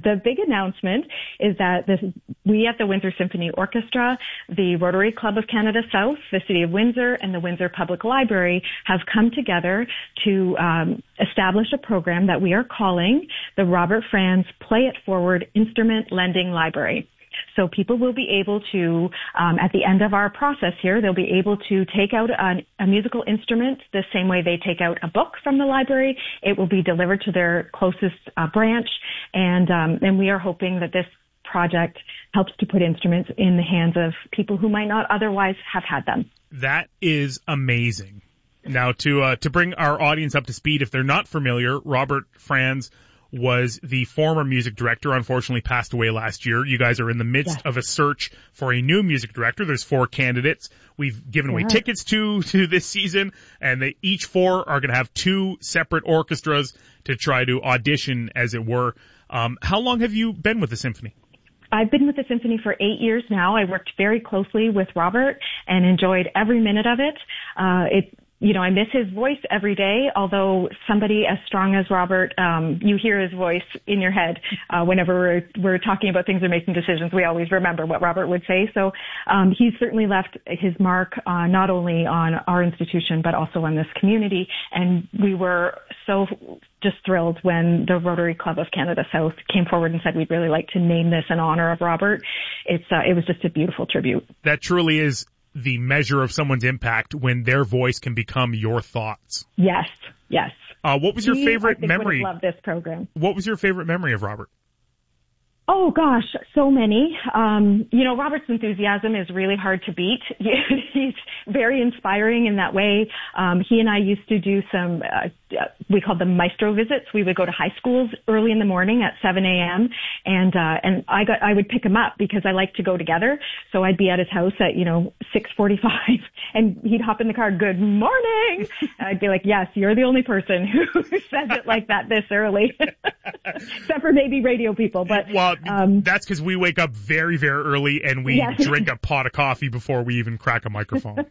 the big announcement is that we at the Windsor Symphony Orchestra, the Rotary Club of Canada South, the City of Windsor, and the Windsor Public Library have come together to establish a program that we are calling the Robert Franz Play It Forward Instrument Lending Library. So people will be able to, at the end of our process here, they'll be able to take out a musical instrument the same way they take out a book from the library. It will be delivered to their closest branch, and we are hoping that this project helps to put instruments in the hands of people who might not otherwise have had them. That is amazing. Now, to bring our audience up to speed, if they're not familiar, Robert Franz was the former music director, unfortunately passed away last year. You guys are in the midst of a search for a new music director. There's 4 candidates. We've given away tickets to this season, and each 4 are going to have 2 separate orchestras to try to audition, as it were. How long have you been with the symphony? I've been with the symphony for 8 years now. I worked very closely with Robert and enjoyed every minute of it. I miss his voice every day, although somebody as strong as Robert, you hear his voice in your head. Whenever we're talking about things or making decisions, we always remember what Robert would say. So he's certainly left his mark not only on our institution, but also on this community. And we were so just thrilled when the Rotary Club of Canada South came forward and said we'd really like to name this in honor of Robert. It was just a beautiful tribute. That truly is the measure of someone's impact when their voice can become your thoughts. Yes. What was your favorite memory? I love this program. What was your favorite memory of Robert? Oh gosh, so many. Robert's enthusiasm is really hard to beat. He's very inspiring in that way. He and I used to do some, we called them maestro visits. We would go to high schools early in the morning at 7 a.m. and I would pick him up because I like to go together. So I'd be at his house at, 6:45 and he'd hop in the car, "Good morning." I'd be like, "Yes, you're the only person who says it like that this early." Except for maybe radio people, but. Well, that's because we wake up very, very early and we drink a pot of coffee before we even crack a microphone.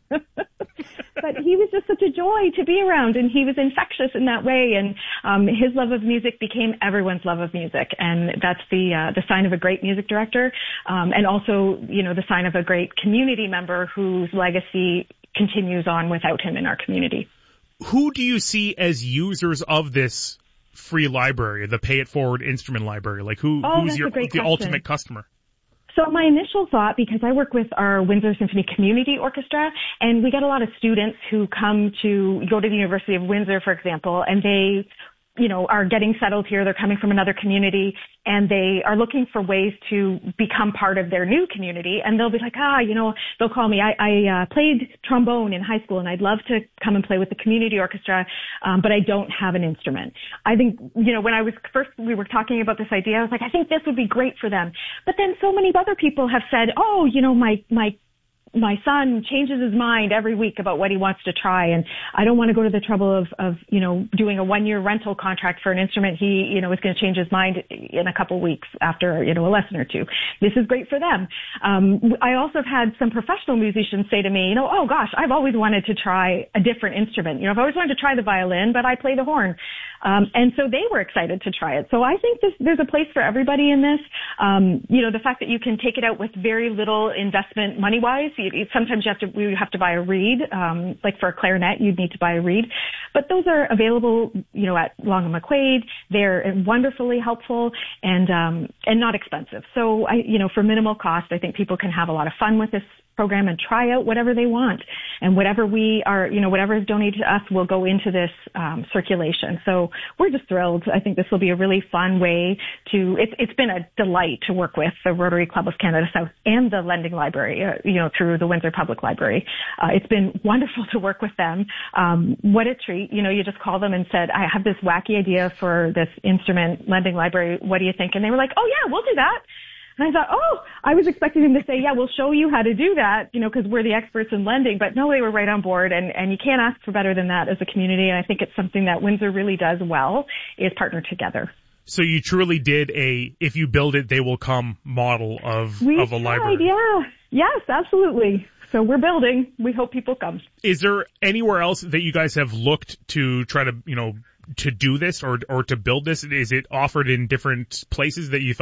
But he was just such a joy to be around, and he was infectious in that way. And his love of music became everyone's love of music, and that's the sign of a great music director, and also the sign of a great community member whose legacy continues on without him in our community. Who do you see as users of this free library, the Pay It Forward Instrument Library? Like who's the ultimate customer? So my initial thought, because I work with our Windsor Symphony Community Orchestra, and we get a lot of students who come to go to the University of Windsor, for example, and they are getting settled here. They're coming from another community, and they are looking for ways to become part of their new community. And they'll be like, they'll call me. I played trombone in high school, and I'd love to come and play with the community orchestra, but I don't have an instrument. I think, when we were talking about this idea, I was like, I think this would be great for them. But then so many other people have said, my son changes his mind every week about what he wants to try, and I don't want to go to the trouble of doing a 1-year rental contract for an instrument. He, is going to change his mind in a couple weeks after, a lesson or two. This is great for them. I also have had some professional musicians say to me, oh gosh, I've always wanted to try a different instrument. I've always wanted to try the violin, but I play the horn. And so they were excited to try it. So I think there's a place for everybody in this. The fact that you can take it out with very little investment money-wise. Sometimes we have to buy a reed. Like for a clarinet, you'd need to buy a reed. But those are available, at Long & McQuaid. They're wonderfully helpful and not expensive. So for minimal cost, I think people can have a lot of fun with this program and try out whatever they want. And whatever whatever is donated to us will go into this circulation. So we're just thrilled. I think this will be a really fun way it's been a delight to work with the Rotary Club of Canada South and the Lending Library, through the Windsor Public Library. It's been wonderful to work with them. What a treat. You just call them and said, I have this wacky idea for this instrument lending library. What do you think? And they were like, oh yeah, we'll do that. And I thought, I was expecting them to say, yeah, we'll show you how to do that, because we're the experts in lending. But no, they were right on board. And you can't ask for better than that as a community. And I think it's something that Windsor really does well, is partner together. So you truly did if you build it, they will come model of a library. Yeah. Yes, absolutely. So we're building. We hope people come. Is there anywhere else that you guys have looked to try to, to do this or to build this? Is it offered in different places that you thought